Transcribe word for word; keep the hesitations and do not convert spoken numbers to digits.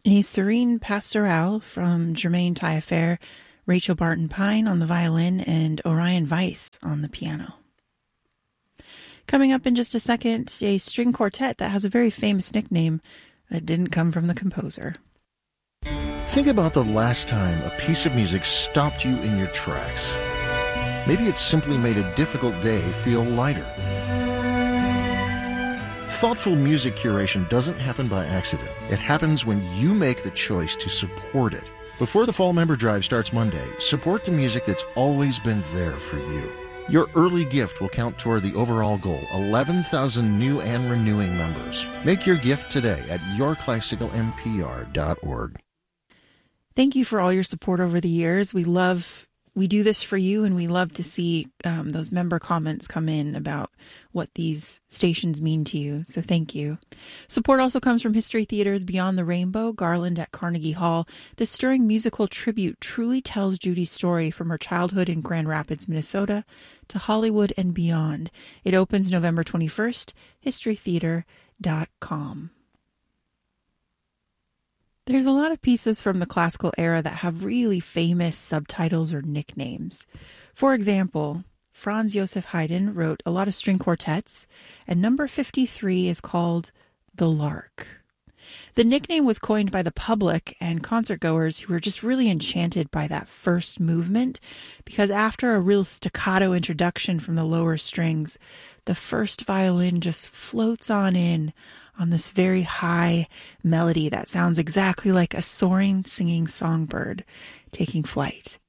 A serene pastorale from Germaine Taillefer, Rachel Barton Pine on the violin, and Orion Weiss on the piano. Coming up in just a second, a string quartet that has a very famous nickname that didn't come from the composer. Think about the last time a piece of music stopped you in your tracks. Maybe it simply made a difficult day feel lighter. Thoughtful music curation doesn't happen by accident. It happens when you make the choice to support it. Before the Fall Member Drive starts Monday, support the music that's always been there for you. Your early gift will count toward the overall goal, eleven thousand new and renewing members. Make your gift today at your classical m p r dot org. Thank you for all your support over the years. We love, we do this for you, and we love to see um, those member comments come in about what these stations mean to you. So thank you. Support also comes from History Theater's Beyond the Rainbow, Garland at Carnegie Hall. The stirring musical tribute truly tells Judy's story from her childhood in Grand Rapids, Minnesota, to Hollywood and beyond. It opens November twenty-first, history theater dot com. There's a lot of pieces from the classical era that have really famous subtitles or nicknames. For example, Franz Joseph Haydn wrote a lot of string quartets, and number fifty-three is called The Lark. The nickname was coined by the public and concertgoers who were just really enchanted by that first movement, because after a real staccato introduction from the lower strings, the first violin just floats on in on this very high melody that sounds exactly like a soaring, singing songbird taking flight.